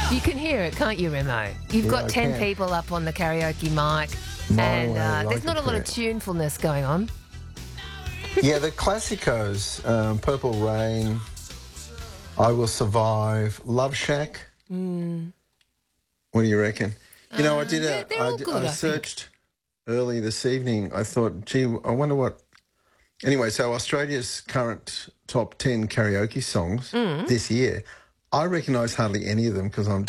You can hear it, can't you, Remo? You've Yeah, got I 10 can. people up on the karaoke mic, Mile away, and like there's not a lot of prayer. tunefulness going on. Yeah, the classicos, Purple Rain, I Will Survive, Love Shack. What do you reckon? You know, They're all good, I I think. searched early this evening. I thought, gee, I wonder what. Anyway, so Australia's current top 10 karaoke songs this year, I recognise hardly any of them because I'm